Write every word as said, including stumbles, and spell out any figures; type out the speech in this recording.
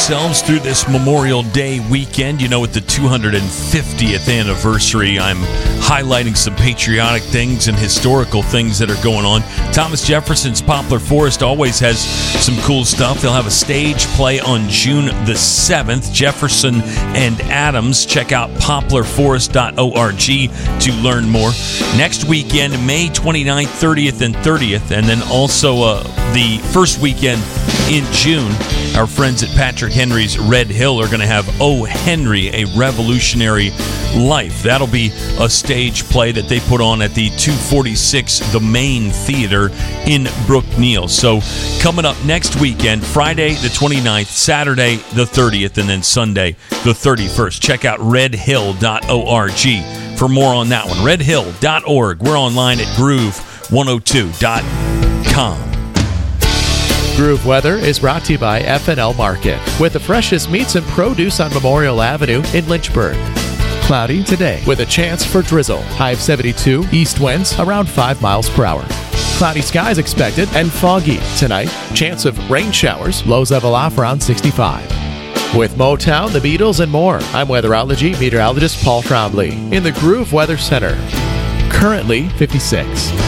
yourselves through this Memorial Day weekend. You know, with the two hundred fiftieth anniversary, I'm highlighting some patriotic things and historical things that are going on. Thomas Jefferson's Poplar Forest always has some cool stuff. They'll have a stage play on June the seventh, Jefferson and Adams. Check out poplar forest dot org to learn more. Next weekend, May twenty-ninth, thirtieth, and thirtieth, and then also uh, the first weekend in June, our friends at Patrick Henry's Red Hill are going to have O. Henry, a Revolutionary Life. That'll be a stage play that they put on at the two forty-six The Main Theater in Brookneal. So coming up next weekend, Friday the twenty-ninth, Saturday the thirtieth, and then Sunday the thirty-first. Check out red hill dot org for more on that one. red hill dot org. We're online at groove one oh two dot com. Groove Weather is brought to you by F and L Market, with the freshest meats and produce on Memorial Avenue in Lynchburg. Cloudy today with a chance for drizzle. High of seventy-two, east winds around five miles per hour. Cloudy skies expected and foggy tonight. Chance of rain showers. Lows level off around sixty-five. With Motown, the Beatles, and more, I'm weatherology meteorologist Paul Trombley in the Groove Weather Center. Currently fifty-six.